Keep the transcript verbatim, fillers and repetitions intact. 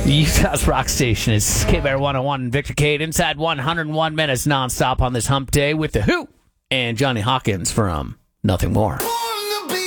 Utah's rock station is K B R one oh one. Victor Cade inside one hundred one minutes nonstop on this hump day with The Who and Johnny Hawkins from Nothing More.